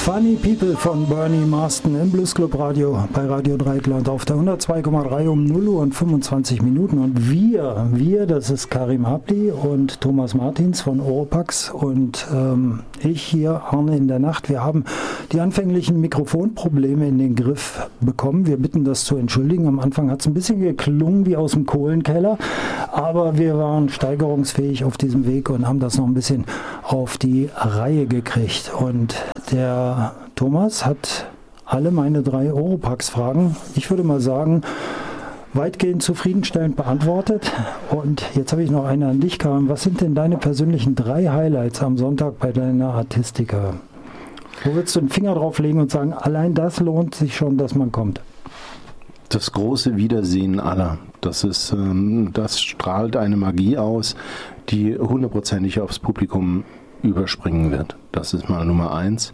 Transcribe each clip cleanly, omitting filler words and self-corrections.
Funny People von Bernie Marsden im Blues Club Radio bei Radio Dreieckland auf der 102,3 um 0 Uhr und 25 Minuten. Und wir, das ist Karim Habli und Thomas Martins von Oropax und ich hier, Arne in der Nacht. Wir haben die anfänglichen Mikrofonprobleme in den Griff bekommen. Wir bitten das zu entschuldigen. Am Anfang hat es ein bisschen geklungen wie aus dem Kohlenkeller, aber wir waren steigerungsfähig auf diesem Weg und haben das noch ein bisschen auf die Reihe gekriegt. Und der Thomas hat alle meine 3 Oropax-Fragen, ich würde mal sagen, weitgehend zufriedenstellend beantwortet. Und jetzt habe ich noch eine an dich, Karim. Was sind denn deine persönlichen 3 Highlights am Sonntag bei deiner Artistica? Wo würdest du den Finger drauf legen und sagen, allein das lohnt sich schon, dass man kommt? Das große Wiedersehen aller. Das strahlt eine Magie aus, die hundertprozentig aufs Publikum überspringen wird. Das ist mal Nummer 1.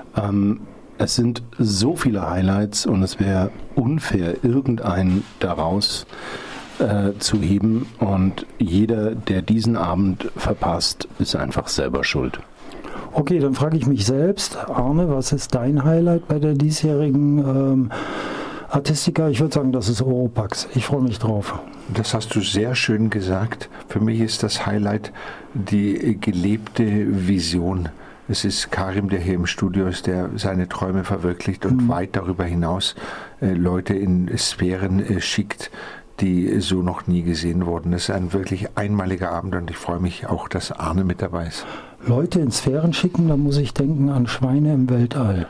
Es sind so viele Highlights und es wäre unfair, irgendeinen daraus zu heben. Und jeder, der diesen Abend verpasst, ist einfach selber schuld. Okay, dann frage ich mich selbst. Arne, was ist dein Highlight bei der diesjährigen Artistica? Ich würde sagen, das ist Oropax. Ich freue mich drauf. Das hast du sehr schön gesagt. Für mich ist das Highlight die gelebte Vision. Es ist Karim, der hier im Studio ist, der seine Träume verwirklicht und weit darüber hinaus Leute in Sphären schickt, die so noch nie gesehen wurden. Das ist ein wirklich einmaliger Abend und ich freue mich auch, dass Arne mit dabei ist. Leute in Sphären schicken, da muss ich denken an Schweine im Weltall.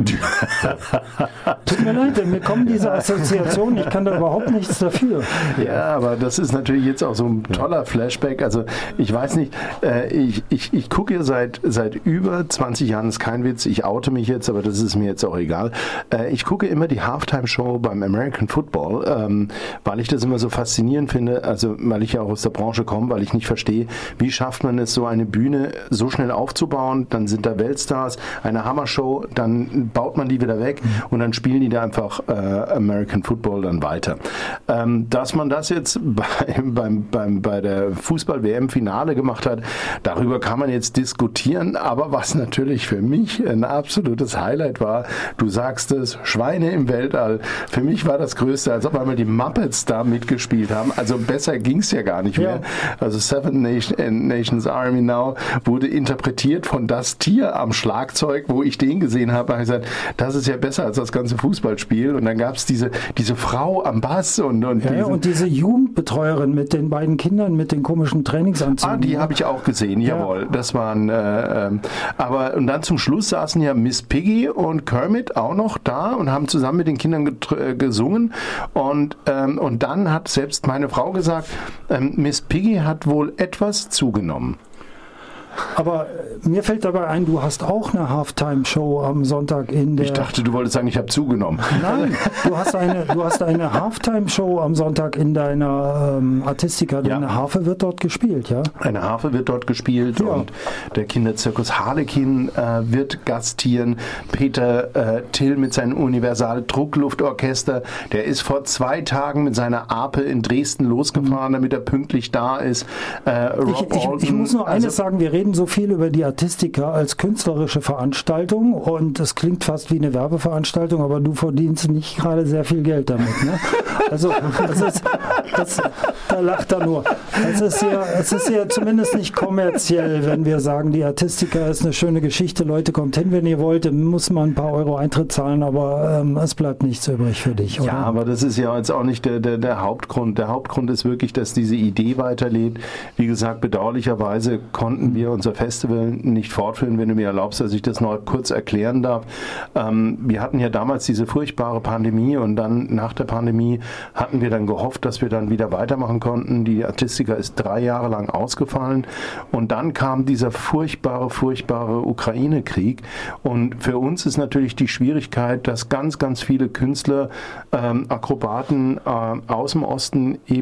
Tut mir leid, mir kommen diese Assoziationen, ich kann da überhaupt nichts dafür. Ja, aber das ist natürlich jetzt auch so ein toller Flashback. Also ich weiß nicht, ich gucke hier seit über 20 Jahren, ist kein Witz, ich oute mich jetzt, aber das ist mir jetzt auch egal. Ich gucke immer die Halftime-Show beim American Football, weil ich das immer so faszinierend finde, also weil ich ja auch aus der Branche komme, weil ich nicht verstehe, wie schafft man es, so eine Bühne so schnell aufzubauen, dann sind da Weltstars, eine Hammershow, dann baut man die wieder weg und dann spielen die da einfach American Football dann weiter. Dass man das jetzt bei der Fußball-WM-Finale gemacht hat, darüber kann man jetzt diskutieren, aber was natürlich für mich ein absolutes Highlight war, du sagst es, Schweine im Weltall, für mich war das Größte, als ob einmal die Muppets da mitgespielt haben, also besser ging es ja gar nicht mehr. Also Seven Nations Army Now wurde interpretiert von Das Tier am Schlagzeug, wo ich den gesehen habe, habe ich gesagt, das ist ja besser als das ganze Fußballspiel. Und dann gab es diese Frau am Bass und diese Jugendbetreuerin mit den beiden Kindern mit den komischen Trainingsanzügen. Die habe ich auch gesehen, jawohl. Das waren, aber und dann zum Schluss saßen ja Miss Piggy und Kermit auch noch da und haben zusammen mit den Kindern gesungen. Und dann hat selbst meine Frau gesagt, Miss Piggy hat wohl etwas zugenommen. Aber mir fällt dabei ein, du hast auch eine Halftime-Show am Sonntag in der... Ich dachte, du wolltest sagen, ich habe zugenommen. Nein, du hast eine Halftime-Show am Sonntag in deiner Artistica. Deine Harfe wird dort gespielt, ja? Eine Harfe wird dort gespielt und der Kinderzirkus Harlekin wird gastieren. Peter Till mit seinem Universal-Druckluftorchester, der ist vor 2 Tagen mit seiner Ape in Dresden losgefahren, damit er pünktlich da ist. Ich muss nur eines sagen, wir reden so viel über die Artistica als künstlerische Veranstaltung und es klingt fast wie eine Werbeveranstaltung, aber du verdienst nicht gerade sehr viel Geld damit. Ne? Also da lacht er nur. Es ist ja zumindest nicht kommerziell, wenn wir sagen, die Artistica ist eine schöne Geschichte, Leute, kommt hin, wenn ihr wollt, muss man ein paar Euro Eintritt zahlen, aber es bleibt nichts übrig für dich, oder? Ja, aber das ist ja jetzt auch nicht der Hauptgrund. Der Hauptgrund ist wirklich, dass diese Idee weiterlebt. Wie gesagt, bedauerlicherweise konnten wir unser Festival nicht fortführen, wenn du mir erlaubst, dass ich das noch kurz erklären darf. Wir hatten ja damals diese furchtbare Pandemie und dann nach der Pandemie hatten wir dann gehofft, dass wir dann wieder weitermachen konnten. Die Artistica ist 3 Jahre lang ausgefallen und dann kam dieser furchtbare Ukraine-Krieg und für uns ist natürlich die Schwierigkeit, dass ganz, ganz viele Künstler, Akrobaten aus dem Osten eben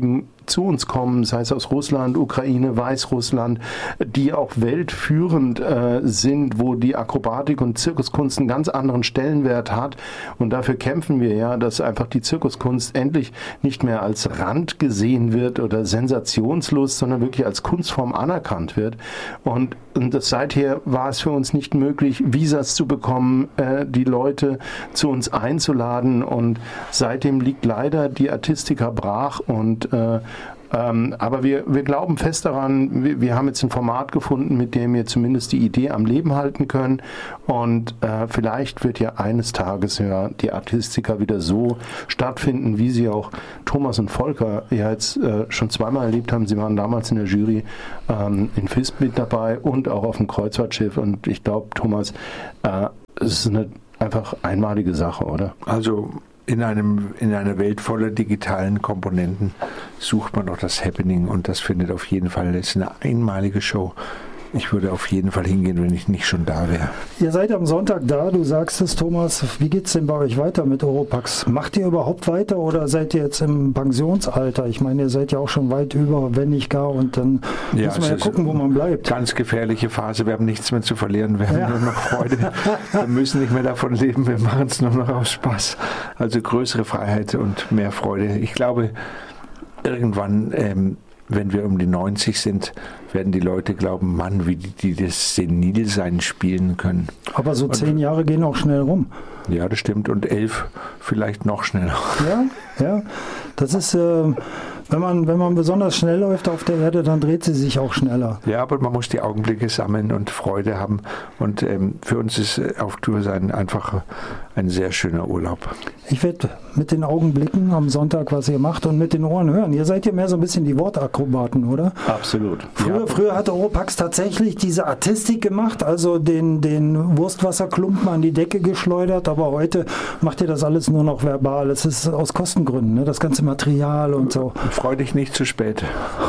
zu uns kommen, sei es aus Russland, Ukraine, Weißrussland, die auch weltführend sind, wo die Akrobatik und Zirkuskunst einen ganz anderen Stellenwert hat. Und dafür kämpfen wir ja, dass einfach die Zirkuskunst endlich nicht mehr als Rand gesehen wird oder Sensationslust, sondern wirklich als Kunstform anerkannt wird. Und das seither war es für uns nicht möglich, Visas zu bekommen, die Leute zu uns einzuladen. Und seitdem liegt leider die Artistica brach. Und aber wir glauben fest daran, wir haben jetzt ein Format gefunden, mit dem wir zumindest die Idee am Leben halten können. Und vielleicht wird ja eines Tages ja die Artistica wieder so stattfinden, wie sie auch Thomas und Volker ja jetzt schon zweimal erlebt haben. Sie waren damals in der Jury in Visp mit dabei und auch auf dem Kreuzfahrtschiff. Und ich glaube, Thomas, es ist eine einfach einmalige Sache, oder? Also in einer Welt voller digitalen Komponenten sucht man doch das Happening, und das findet auf jeden Fall, das ist eine einmalige Show. Ich würde auf jeden Fall hingehen, wenn ich nicht schon da wäre. Ihr seid am Sonntag da, du sagst es, Thomas. Wie geht es denn bei euch weiter mit Oropax? Macht ihr überhaupt weiter oder seid ihr jetzt im Pensionsalter? Ich meine, ihr seid ja auch schon weit über, wenn nicht gar, und dann muss man ja gucken, wo man bleibt. Ganz gefährliche Phase, wir haben nichts mehr zu verlieren, wir haben nur noch Freude. Wir müssen nicht mehr davon leben, wir machen es nur noch aus Spaß. Also größere Freiheit und mehr Freude. Ich glaube, irgendwann, wenn wir um die 90 sind, werden die Leute glauben, Mann, wie die das Senilsein spielen können. Aber so 10 Jahre gehen auch schnell rum. Ja, das stimmt. Und 11 vielleicht noch schneller. Ja. Das ist, wenn man besonders schnell läuft auf der Erde, dann dreht sie sich auch schneller. Ja, aber man muss die Augenblicke sammeln und Freude haben. Und für uns ist auf Tour sein einfach ein sehr schöner Urlaub. Ich werde mit den Augen blicken am Sonntag, was ihr macht, und mit den Ohren hören. Ihr seid ja mehr so ein bisschen die Wortakrobaten, oder? Absolut. Früher hatte Oropax tatsächlich diese Artistik gemacht, also den Wurstwasserklumpen an die Decke geschleudert, aber heute macht ihr das alles nur noch verbal. Es ist aus Kostengründen, ne? Das ganze Material und so. Freu dich nicht zu spät.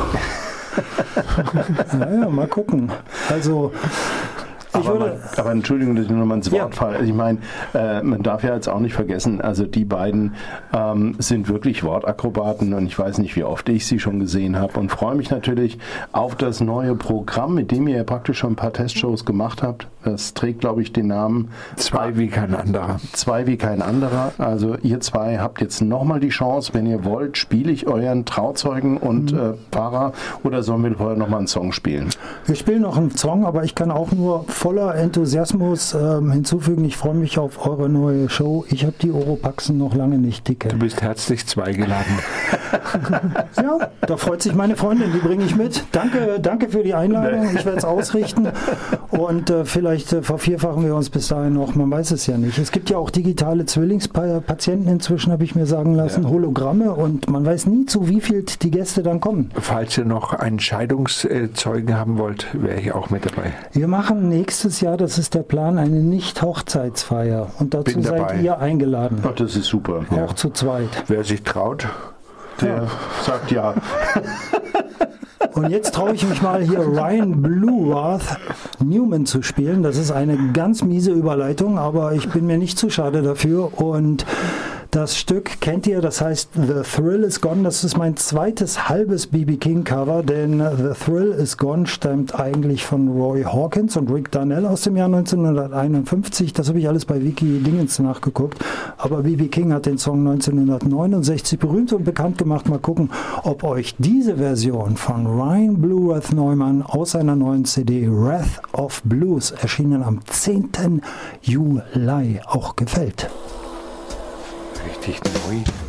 Naja, mal gucken. Also aber Entschuldigung, dass ich nur noch mal ins Wort falle. Also ich meine, man darf ja jetzt auch nicht vergessen, also die beiden sind wirklich Wortakrobaten, und ich weiß nicht, wie oft ich sie schon gesehen habe, und freue mich natürlich auf das neue Programm, mit dem ihr ja praktisch schon ein paar Testshows gemacht habt. Das trägt, glaube ich, den Namen Zwei wie kein anderer. Zwei wie kein anderer. Also ihr zwei habt jetzt nochmal die Chance, wenn ihr wollt, spiele ich euren Trauzeugen und Pfarrer, oder sollen wir vorher nochmal einen Song spielen? Wir spielen noch einen Song, aber ich kann auch nur voller Enthusiasmus hinzufügen, ich freue mich auf eure neue Show. Ich habe die Oropaxen noch lange nicht dicke. Du bist herzlich zweigeladen. Ja, da freut sich meine Freundin, die bringe ich mit. Danke für die Einladung, ich werde es ausrichten, und vielleicht vervierfachen wir uns bis dahin noch, man weiß es ja nicht. Es gibt ja auch digitale Zwillingspatienten inzwischen, habe ich mir sagen lassen, Hologramme, und man weiß nie, zu wie viel die Gäste dann kommen. Falls ihr noch einen Scheidungszeugen haben wollt, wäre ich auch mit dabei. Wir machen nächstes Jahr, das ist der Plan, eine Nicht-Hochzeitsfeier, und dazu seid ihr eingeladen. Ach, das ist super. Auch zu zweit. Wer sich traut, der sagt ja. Und jetzt traue ich mich mal hier Ryan Blueworth Newman zu spielen. Das ist eine ganz miese Überleitung, aber ich bin mir nicht zu schade dafür. Und das Stück kennt ihr, das heißt The Thrill Is Gone. Das ist mein zweites halbes B.B. King Cover, denn The Thrill Is Gone stammt eigentlich von Roy Hawkins und Rick Darnell aus dem Jahr 1951. Das habe ich alles bei Wiki Dingens nachgeguckt. Aber B.B. King hat den Song 1969 berühmt und bekannt gemacht. Mal gucken, ob euch diese Version von Ryan Blueworth Neumann aus seiner neuen CD Wrath of Blues, erschienen am 10. Juli, auch gefällt. Richtig neu.